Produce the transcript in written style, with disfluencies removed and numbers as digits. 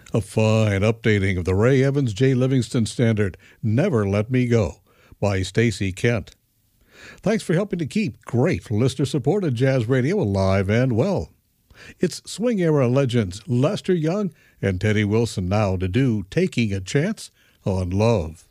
A fine updating of the Ray Evans J. Livingston standard, Never Let Me Go, by Stacey Kent. Thanks for helping to keep great listener-supported jazz radio alive and well. It's swing-era legends Lester Young and Teddy Wilson now to do Taking a Chance on Love.